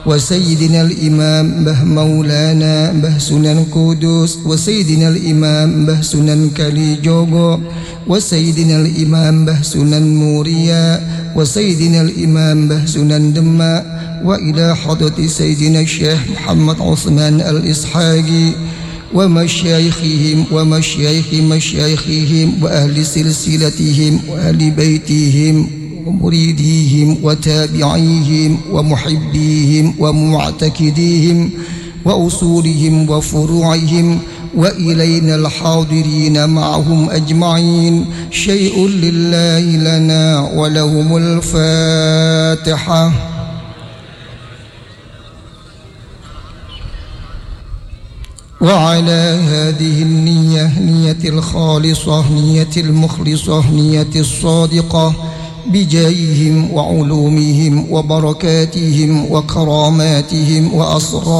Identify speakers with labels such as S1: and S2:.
S1: وسيدنا الإمام به مولانا به سنن قدوس وسيدنا الإمام به سنن كليجوغو وسيدنا الإمام به سنن موريا وسيدنا الإمام به سنن دماء وإلى حضرة سيدنا الشيخ محمد عثمان الإسحاقي ومشايخهم ومشايخ مشايخهم وأهل سلسلتهم وأهل بيتهم ومريديهم وتابعيهم ومحبيهم ومعتكديهم وأصولهم وفروعهم وإلينا الحاضرين معهم أجمعين. شيء لله لنا ولهم الفاتحة. وعلى هذه النية، نية الخالصة، نية المخلصة، نية الصادقة، بجاههم وعلومهم وبركاتهم وكراماتهم وأسرارهم